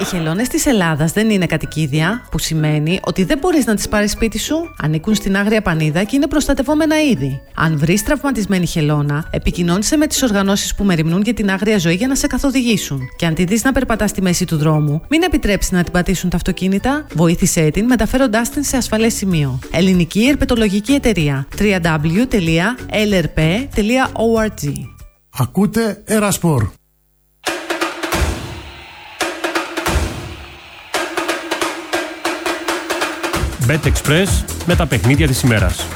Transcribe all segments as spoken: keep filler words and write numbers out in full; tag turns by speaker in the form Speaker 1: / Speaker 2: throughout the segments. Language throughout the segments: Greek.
Speaker 1: Οι χελώνες της Ελλάδας δεν είναι κατοικίδια, που σημαίνει ότι δεν μπορείς να τις πάρεις σπίτι σου. Ανήκουν στην Άγρια Πανίδα και είναι προστατευόμενα είδη. Αν βρεις τραυματισμένη χελώνα, επικοινώνησε με τις οργανώσεις που μεριμνούν για την άγρια ζωή για να σε καθοδηγήσουν. Και αν τη δεις να περπατά στη μέση του δρόμου, μην επιτρέψεις να την πατήσουν τα αυτοκίνητα. Βοήθησέ την μεταφέροντάς την σε ασφαλές σημείο. Ελληνική Ερπετολογική Εταιρεία. double-u double-u double-u τελεία ελ ερ πι τελεία ο αρ τζι.
Speaker 2: Ακούτε Ερασπορ.
Speaker 3: BetExpress με τα παιχνίδια της ημέρας.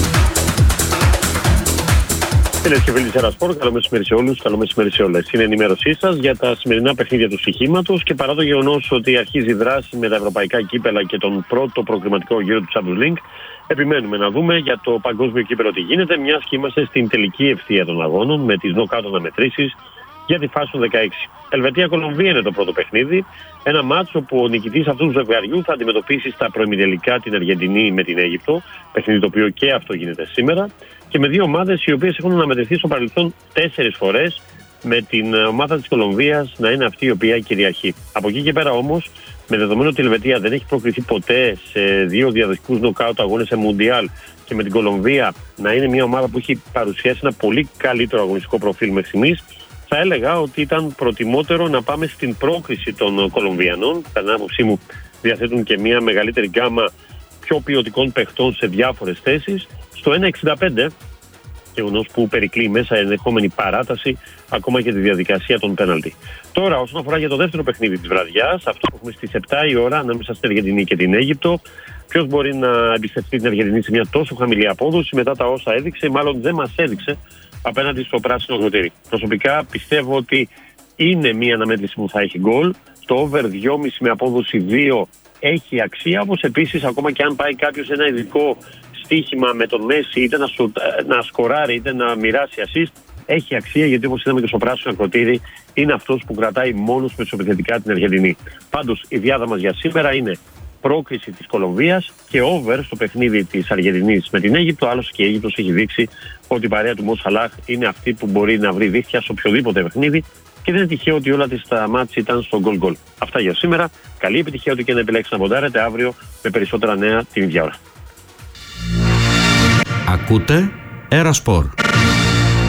Speaker 4: Φίλες και φίλοι της Ερασπορ, καλό μεσημέρι σε όλους, καλό μεσημέρι σε όλες. Είναι η ενημέρωσή σας για τα σημερινά παιχνίδια του στοιχήματος και παρά το γεγονός ότι αρχίζει η δράση με τα ευρωπαϊκά κύπελα και τον πρώτο προκριματικό γύρο του Champions League, επιμένουμε να δούμε για το παγκόσμιο κύπελο τι γίνεται, μιας και είμαστε στην τελική ευθεία των αγώνων με τις νοκάουτ αναμετρήσεις για τη φάση των δεκαέξι. Ελβετία-Κολομβία είναι το πρώτο παιχνίδι. Ένα μάτσο που ο νικητής αυτού του ζευγαριού θα αντιμετωπίσει στα προημιτελικά την Αργεντινή με την Αίγυπτο. Παιχνίδι το οποίο και αυτό γίνεται σήμερα. Και με δύο ομάδες οι οποίες έχουν αναμετρηθεί στο παρελθόν τέσσερις φορές. Με την ομάδα της Κολομβίας να είναι αυτή η οποία κυριαρχεί. Από εκεί και πέρα όμως, με δεδομένο ότι η Ελβετία δεν έχει προκριθεί ποτέ σε δύο διαδοχικούς νοκάουτ αγώνες σε Μουντιάλ και με την Κολομβία να είναι μια ομάδα που έχει παρουσιάσει ένα πολύ καλύτερο αγωνιστικό προφίλ μέχρι στιγμής, θα έλεγα ότι ήταν προτιμότερο να πάμε στην πρόκριση των Κολομβιανών. Κατά την άποψή μου, διαθέτουν και μια μεγαλύτερη γκάμα πιο ποιοτικών παιχτών σε διάφορες θέσεις. Στο ένα εξήντα πέντε, γεγονός που περικλεί μέσα ενδεχόμενη παράταση, ακόμα και τη διαδικασία των πέναλτι. Τώρα, όσον αφορά για το δεύτερο παιχνίδι της βραδιάς, αυτό που έχουμε στις επτά η ώρα ανάμεσα στην Αργεντινή και την Αίγυπτο, ποιος μπορεί να εμπιστευτεί την Αργεντινή σε μια τόσο χαμηλή απόδοση μετά τα όσα έδειξε, μάλλον δεν μας έδειξε απέναντι στο πράσινο γροτήρι. Προσωπικά πιστεύω ότι είναι μια αναμέτρηση που θα έχει γκολ. Το over δυόμισι με απόδοση δύο έχει αξία, όπως επίσης ακόμα και αν πάει κάποιος ένα ειδικό στοίχημα με τον Μέση, είτε να, σου, να σκοράρει είτε να μοιράσει assist, έχει αξία, γιατί όπως είδαμε και στο πράσινο ακροτήρι είναι αυτός που κρατάει μόνος μεσοπιθετικά την Αργεντινή. Πάντως η διάδα μας για σήμερα είναι πρόκριση της Κολομβίας και over στο παιχνίδι της Αργεντινής με την Αίγυπτο. Άλλωστε και η Αίγυπτος έχει δείξει ότι η παρέα του Μο Σαλάχ είναι αυτή που μπορεί να βρει δίχτυα σε οποιοδήποτε παιχνίδι και δεν είναι τυχαίο ότι όλα τις τα μάτς ήταν στο γκολ γκολ. Αυτά για σήμερα. Καλή επιτυχία ό,τι και να επιλέξετε να ποντάρετε αύριο με περισσότερα νέα την ίδια ώρα.
Speaker 5: Ακούτε Ερασπορ.